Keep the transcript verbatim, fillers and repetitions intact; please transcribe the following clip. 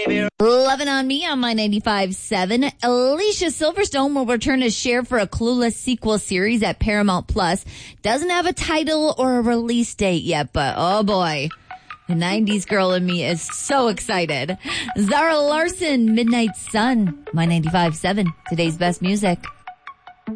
baby. Loving on Me on My ninety-five point seven. Alicia Silverstone will return as Cher for a Clueless sequel series at Paramount Plus. Doesn't have a title or a release date yet, but oh boy. The nineties girl in me is so excited. Zara Larson, Midnight Sun, My ninety-five point seven. Today's best music.